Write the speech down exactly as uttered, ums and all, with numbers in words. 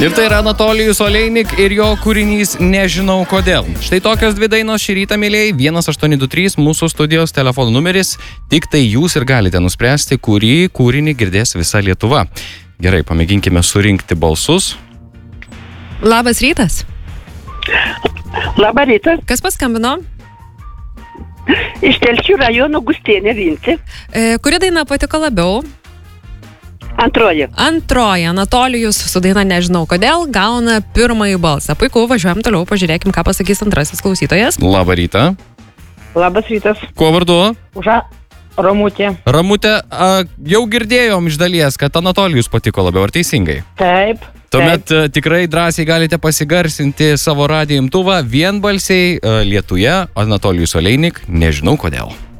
Ir tai yra Anatolijus Oleinik ir jo kūrinys Nežinau kodėl. Štai tokios dvi dainos šį rytą, mėlyjei. vienas aštuoni du trys mūsų studijos telefonų numeris. Tik tai jūs ir galite nuspręsti, kurį kūrinį girdės visa Lietuva. Gerai, pamėginkime surinkti balsus. Labas rytas. Labą rytą. Kas paskambino? Iš Telšių rajono Gustėnė Vincė. E, kuri daina patiko labiau? Antroji. Antroji. Anatolijus su daina Nežinau kodėl gauna pirmąjį balsą. Puiku, važiuojam toliau, pažiūrėkim, ką pasakys antrasis klausytojas. Labą rytą. Labas rytas. Kuo vardu? Uža Ramutė. Ramutė, a, jau girdėjom iš dalies, kad Anatolijus patiko labiau, ar teisingai? Taip. Tuomet taip. tikrai drąsiai galite pasigarsinti savo radijo imtuvą vienbalsiai a, lietuje Anatolijus Oleinik, Nežinau kodėl.